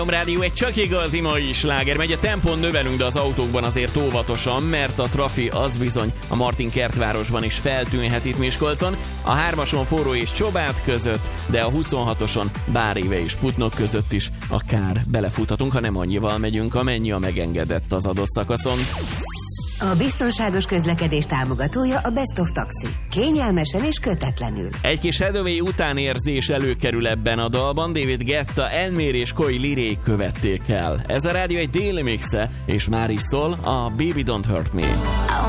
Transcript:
Rádió egy csak igazi mai sláger. Megy a tempón, növelünk, de az autókban azért óvatosan, mert a trafi az bizony a Martin Kertvárosban is feltűnhet itt Miskolcon, a 3-ason Forró és Csobát között, de a 26-oson Báréve és Putnok között is akár belefuthatunk, ha nem annyival megyünk, amennyi a megengedett az adott szakaszon. A biztonságos közlekedés támogatója a Best of Taxi. Kényelmesen és kötetlenül. Egy kis Hathaway utánérzés előkerül ebben a dalban, David Guetta, Elmér és Koi Lirék követték el. Ez a rádió egy déli mixe, és már is szól a Baby Don't Hurt Me.